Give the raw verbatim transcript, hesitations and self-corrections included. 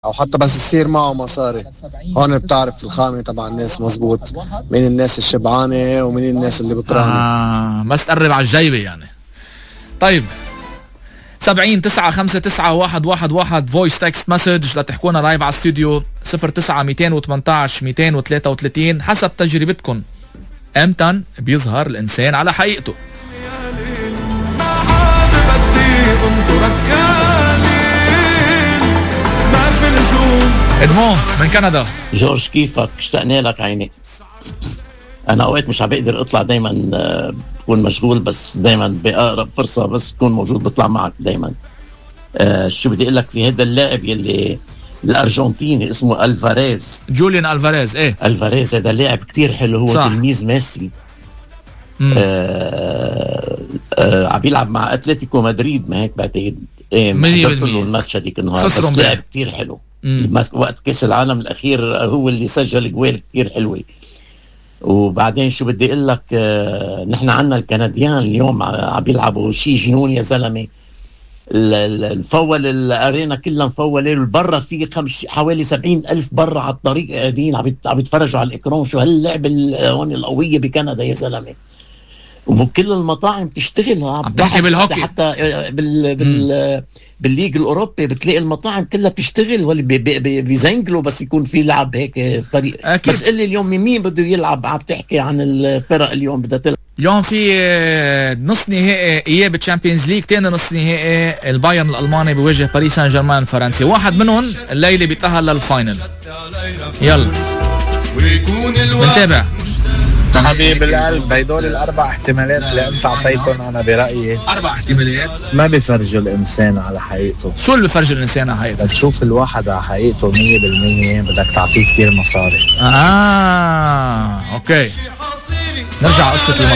او حتى بس يصير معه مصاري. هون بتعرف الخامة تبع الناس مزبوط، مين الناس الشبعانة ومين الناس اللي بتراني. آه بس تقرب على الجيبة يعني. طيب سبعين تسعة خمسة تسعة واحد واحد واحد فويس تكست مسج لتحكونا لايف على استوديو صفر تسعة ميتين وثمانتعش ميتين وثلاثة وثلاثين. حسب تجربتكم امتى بيظهر الانسان على حقيقته؟ ادمون من كندا. جورج كيفك؟ اشتقنا لك عيني. انا اوقات مش عم بقدر اطلع، دايما بكون مشغول، بس دايما باقرب فرصه بس بكون موجود بطلع معك دايما. آه شو بدي اقول لك في هذا اللاعب يلي الارجنتيني اسمه الفاريز، جوليان الفاريز. ايه الفاريز هذا لاعب كتير حلو، هو صح. تلميذ ميسي. آه آه عم بيلعب مع اتلتيكو مدريد، ما هيك بعتقد. ايه حضرت له الماتش هذيك النهار، بس لاعب كتير حلو. مم. وقت كاس العالم الاخير هو اللي سجل جوال كتير حلوه. وبعدين شو بدي اقول لك، آه نحن عنا الكنديان اليوم عم بيلعبوا شي جنون يا زلمه. الفول الارينا كلها مفوله، البرا في خمس حوالي سبعين الف برا على الطريق قاعدين عم عم يتفرجوا على الاكران. شو هاللعبه هون القويه بكندا يا زلمه. وكل المطاعم تشتغل. عم تحكي بالهوكي حتى بال بال بالليج الاوروبي بتلاقي المطاعم كلها بتشتغل، ولا بي بي بيزنقلوا بس يكون في لعب هيك فريق. أكيد. بس قلي اليوم مين بده يلعب؟ عم تحكي عن الفرق اليوم بدها تلعب. اليوم في نص نهائي اياب تشامبيونز ليج، تاني نص نهائي البايرن الالماني بيواجه باريس سان جيرمان الفرنسي. واحد منهم الليله بيتأهل للفاينل. يلا بنتابع. حبيب القلب، هيدول الاربع احتمالات اللي انت اعطيتهم انا برايي اربع احتمالات ما بيفرجوا الانسان على حقيقته. شو اللي بيفرجوا الانسان على حقيقته؟ بدك تشوف الواحد على حقيقته مية بالمية بدك تعطيه كتير مصاري. اه اوكي نرجع قصة